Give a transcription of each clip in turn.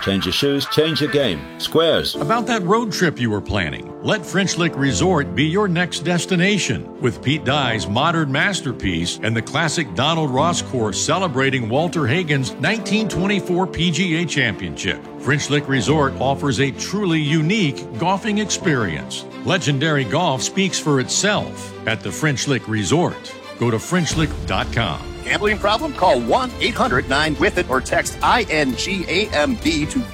Change your shoes, change your game. Squares. About that road trip you were planning, let French Lick Resort be your next destination. With Pete Dye's modern masterpiece and the classic Donald Ross course celebrating Walter Hagen's 1924 PGA Championship, French Lick Resort offers a truly unique golfing experience. Legendary golf speaks for itself at the French Lick Resort. Go to FrenchLick.com. Gambling problem? Call 1-800-9-WITH-IT or text INGAMB to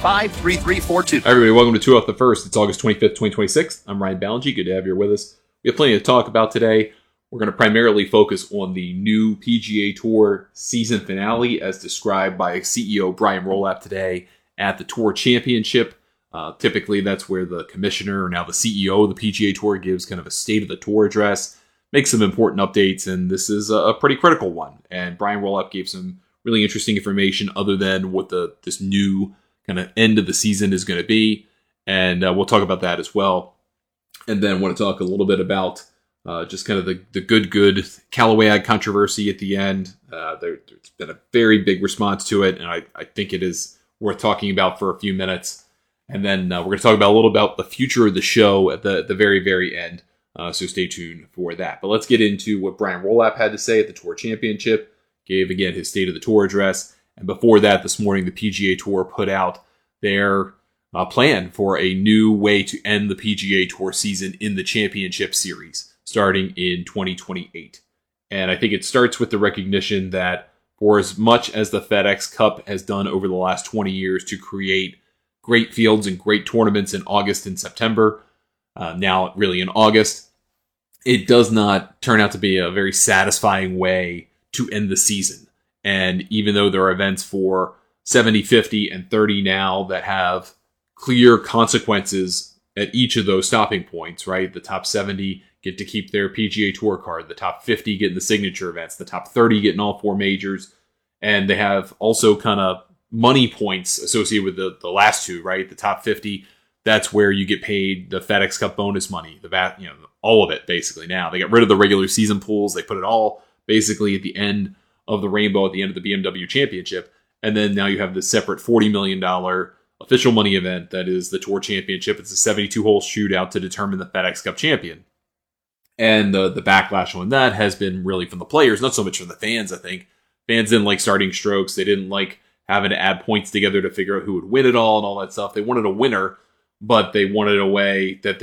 53342. Hi everybody, welcome to Two Off the First. It's August 25th, 2026. I'm Ryan Ballingy. Good to have you with us. We have plenty to talk about today. We're going to primarily focus on the new PGA Tour season finale as described by CEO Brian Rolapp today at the Tour Championship. Typically, that's where the commissioner, or now the CEO of the PGA Tour, gives kind of a state of the tour address, makes some important updates, and this is a pretty critical one. And Brian Rolapp gave some really interesting information other than what this new kind of end of the season is going to be, and we'll talk about that as well. And then I want to talk a little bit about just kind of the good Callaway Ag controversy at the end. There's been a very big response to it, and I think it is worth talking about for a few minutes. And then we're going to talk about a little about the future of the show at the very, very end. So stay tuned for that. But let's get into what Brian Rolapp had to say at the Tour Championship. Gave, again, his State of the Tour address. And before that, this morning, the PGA Tour put out their plan for a new way to end the PGA Tour season in the Championship Series, starting in 2028. And I think it starts with the recognition that for as much as the FedEx Cup has done over the last 20 years to create great fields and great tournaments in August and September, now really in August, it does not turn out to be a very satisfying way to end the season. And even though there are events for 70, 50, and 30 now that have clear consequences at each of those stopping points, right? The top 70 get to keep their PGA Tour card. The top 50 get in the signature events. The top 30 get in all four majors. And they have also kind of money points associated with the last two, right? The top 50, that's where you get paid the FedEx Cup bonus money, all of it basically now. They got rid of the regular season pools. They put it all basically at the end of the rainbow at the end of the BMW Championship. And then now you have this separate $40 million official money event that is the Tour Championship. It's a 72-hole shootout to determine the FedEx Cup champion. And the backlash on that has been really from the players, not so much from the fans, I think. Fans didn't like starting strokes. They didn't like having to add points together to figure out who would win it all and all that stuff. They wanted a winner, but they wanted a way that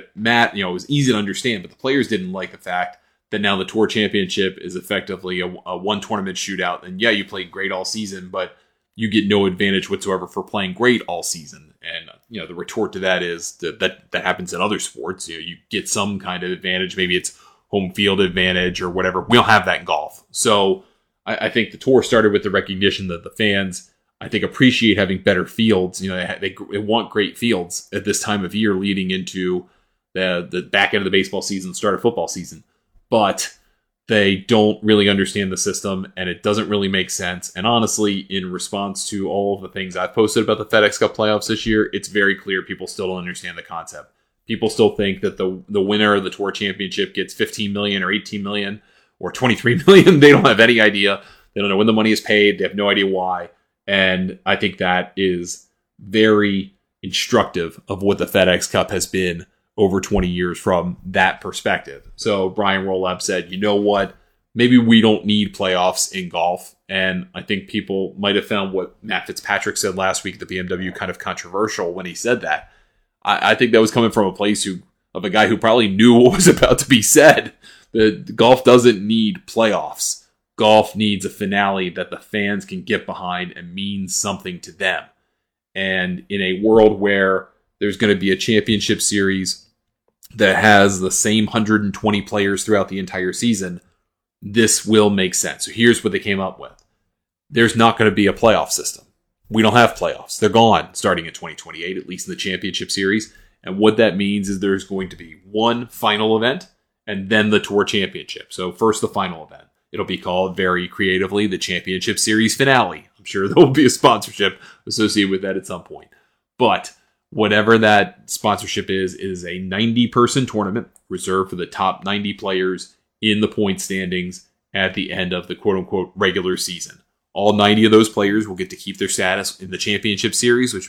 it was easy to understand. But the players didn't like the fact that now the Tour Championship is effectively a one tournament shootout. And yeah, you played great all season, but you get no advantage whatsoever for playing great all season. And the retort to that is that happens in other sports. You get some kind of advantage. Maybe it's home field advantage or whatever. We don't have that in golf. So I think the Tour started with the recognition that the fans, I think, appreciate having better fields. They want great fields at this time of year leading into the back end of the baseball season, start of football season. But they don't really understand the system, and it doesn't really make sense. And honestly, in response to all of the things I've posted about the FedEx Cup playoffs this year, it's very clear people still don't understand the concept. People still think that the winner of the Tour Championship gets $15 million or $18 million or $23 million. They don't have any idea. They don't know when the money is paid. They have no idea why. And I think that is very instructive of what the FedEx Cup has been over 20 years from that perspective. So Brian Rolapp said, you know what? Maybe we don't need playoffs in golf. And I think people might have found what Matt Fitzpatrick said last week at the BMW kind of controversial when he said that. I think that was coming from a place of a guy who probably knew what was about to be said. The golf doesn't need playoffs. Golf needs a finale that the fans can get behind and means something to them. And in a world where there's going to be a championship series that has the same 120 players throughout the entire season, this will make sense. So here's what they came up with. There's not going to be a playoff system. We don't have playoffs. They're gone starting in 2028, at least in the championship series. And what that means is there's going to be one final event and then the Tour Championship. So first the final event. It'll be called very creatively the Championship Series Finale. I'm sure there will be a sponsorship associated with that at some point. But whatever that sponsorship is a 90-person tournament reserved for the top 90 players in the point standings at the end of the quote-unquote regular season. All 90 of those players will get to keep their status in the Championship Series, which